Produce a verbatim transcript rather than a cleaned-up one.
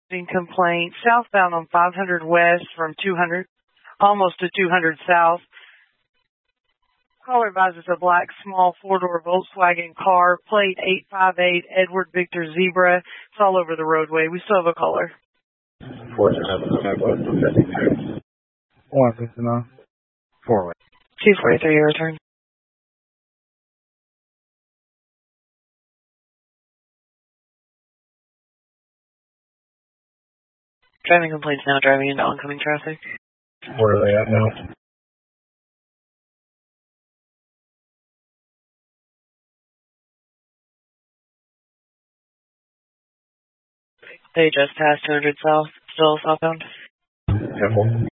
Complaint southbound on five hundred west from two hundred, almost to two hundred south. Caller advises a black small four-door Volkswagen car, plate eight five eight Edward Victor Zebra. It's all over the roadway. We still have a caller. Four seven One fifty nine. Four way. Two forty three. Your return. Driving complaints now. Driving into oncoming traffic. Where are they at now? They just passed two hundred south. Still southbound. Temple.